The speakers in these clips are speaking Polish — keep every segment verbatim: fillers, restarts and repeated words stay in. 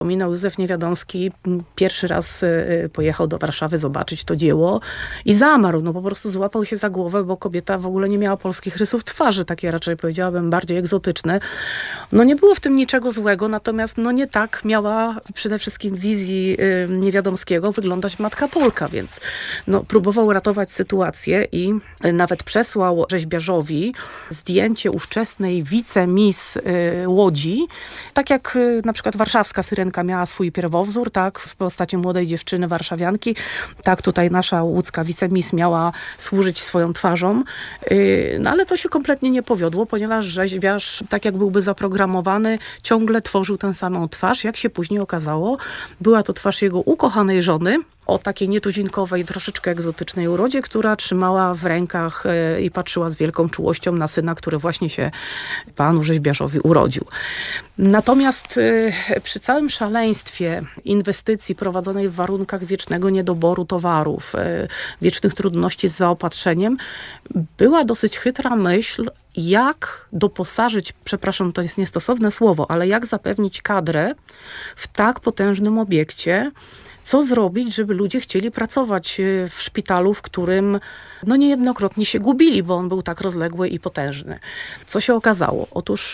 Ominął Józef Niewiadomski, pierwszy raz pojechał do Warszawy zobaczyć to dzieło i zamarł. No po prostu złapał się za głowę, bo kobieta w ogóle nie miała polskich rysów twarzy, takie raczej powiedziałabym bardziej egzotyczne. No nie było w tym niczego złego, natomiast no nie tak miała przede wszystkim w wizji Niewiadomskiego wyglądać matka Polka, więc no, próbował ratować sytuację i nawet przesłał rzeźbiarzowi zdjęcie ówczesnej wicemis Łodzi, tak jak na przykład warszawska Syrenka miała swój pierwowzór, tak, w postaci młodej dziewczyny warszawianki, tak tutaj nasza łódzka wicemis miała służyć swoją twarzą, no ale to się kompletnie nie powiodło, ponieważ rzeźbiarz, tak jak byłby zaprogramowany, ciągle tworzył tę samą twarz, jak się później okazało, była to twarz jego ukochanej żony, o takiej nietuzinkowej, troszeczkę egzotycznej urodzie, która trzymała w rękach i patrzyła z wielką czułością na syna, który właśnie się panu rzeźbiarzowi urodził. Natomiast przy całym szaleństwie inwestycji prowadzonej w warunkach wiecznego niedoboru towarów, wiecznych trudności z zaopatrzeniem, była dosyć chytra myśl, jak doposażyć, przepraszam, to jest niestosowne słowo, ale jak zapewnić kadrę w tak potężnym obiekcie, co zrobić, żeby ludzie chcieli pracować w szpitalu, w którym no niejednokrotnie się gubili, bo on był tak rozległy i potężny. Co się okazało? Otóż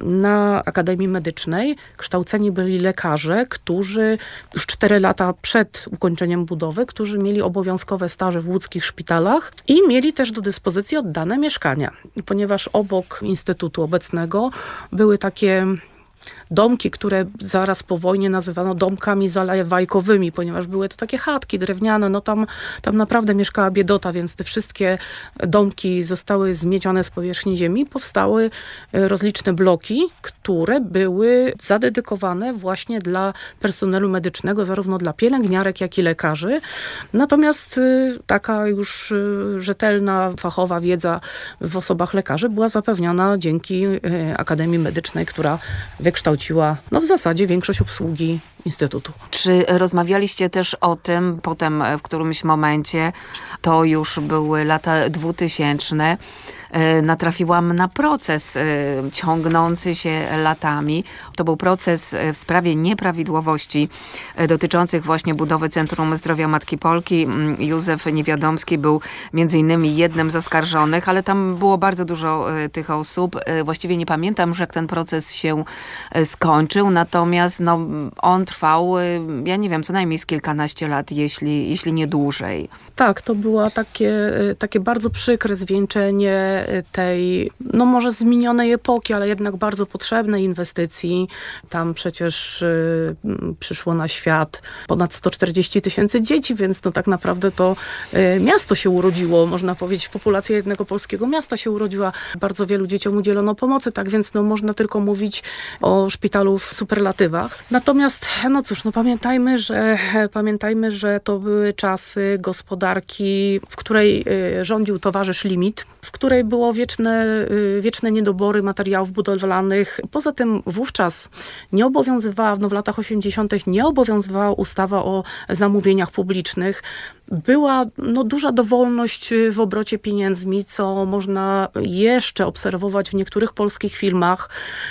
na Akademii Medycznej kształceni byli lekarze, którzy już cztery lata przed ukończeniem budowy, którzy mieli obowiązkowe staże w łódzkich szpitalach i mieli też do dyspozycji oddane mieszkania. Ponieważ obok Instytutu obecnego były takie domki, które zaraz po wojnie nazywano domkami zalewajkowymi, ponieważ były to takie chatki drewniane, no tam, tam naprawdę mieszkała biedota, więc te wszystkie domki zostały zmiecione z powierzchni ziemi. Powstały rozliczne bloki, które były zadedykowane właśnie dla personelu medycznego, zarówno dla pielęgniarek, jak i lekarzy. Natomiast taka już rzetelna, fachowa wiedza w osobach lekarzy była zapewniona dzięki Akademii Medycznej, która wykształciła no w zasadzie większość obsługi Instytutu. Czy rozmawialiście też o tym potem w którymś momencie, to już były lata dwutysięczne, natrafiłam na proces ciągnący się latami. To był proces w sprawie nieprawidłowości dotyczących właśnie budowy Centrum Zdrowia Matki Polki. Józef Niewiadomski był między innymi jednym z oskarżonych, ale tam było bardzo dużo tych osób. Właściwie nie pamiętam, że jak ten proces się skończył, natomiast no, on trwał, ja nie wiem, co najmniej z kilkanaście lat, jeśli, jeśli nie dłużej. Tak, to było takie, takie bardzo przykre zwieńczenie tej, no może z minionej epoki, ale jednak bardzo potrzebnej inwestycji. Tam przecież y, przyszło na świat ponad sto czterdzieści tysięcy dzieci, więc no tak naprawdę to y, miasto się urodziło, można powiedzieć, populacja jednego polskiego miasta się urodziła. Bardzo wielu dzieciom udzielono pomocy, tak więc no można tylko mówić o szpitalu w superlatywach. Natomiast, no cóż, no pamiętajmy, że pamiętajmy, że to były czasy gospodarki, w której y, rządził towarzysz limit, w której było wieczne, wieczne niedobory materiałów budowlanych. Poza tym wówczas nie obowiązywała, no w latach osiemdziesiątych nie obowiązywała ustawa o zamówieniach publicznych. Była no, duża dowolność w obrocie pieniędzmi, co można jeszcze obserwować w niektórych polskich filmach.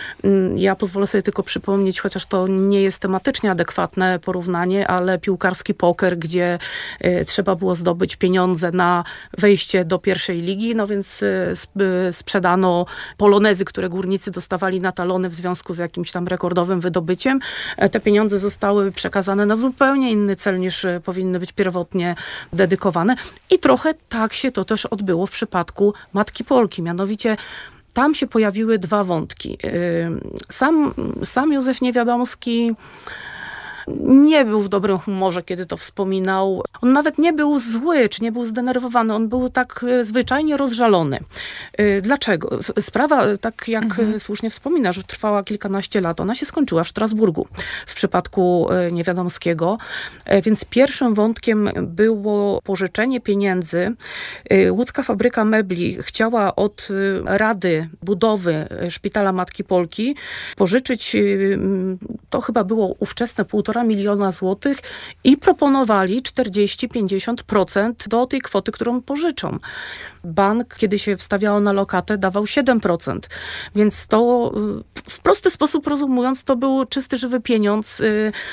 Ja pozwolę sobie tylko przypomnieć, chociaż to nie jest tematycznie adekwatne porównanie, ale piłkarski poker, gdzie y, trzeba było zdobyć pieniądze na wejście do pierwszej ligi, no więc y, sp- sprzedano polonezy, które górnicy dostawali na talony w związku z jakimś tam rekordowym wydobyciem. E, te pieniądze zostały przekazane na zupełnie inny cel niż y, powinny być pierwotnie dedykowane. I trochę tak się to też odbyło w przypadku Matki Polki. Mianowicie tam się pojawiły dwa wątki. Sam, sam Józef Niewiadomski nie był w dobrym humorze, kiedy to wspominał. On nawet nie był zły, czy nie był zdenerwowany. On był tak zwyczajnie rozżalony. Dlaczego? Sprawa, tak jak mhm. słusznie wspominasz, trwała kilkanaście lat. Ona się skończyła w Strasburgu w przypadku Niewiadomskiego. Więc pierwszym wątkiem było pożyczenie pieniędzy. Łódzka Fabryka Mebli chciała od Rady Budowy Szpitala Matki Polki pożyczyć, to chyba było ówczesne półtora półtora miliona złotych i proponowali czterdzieści do pięćdziesięciu procent do tej kwoty, którą pożyczą. Bank, kiedy się wstawiało na lokatę, dawał siedem procent. Więc to w prosty sposób rozumując, to był czysty, żywy pieniądz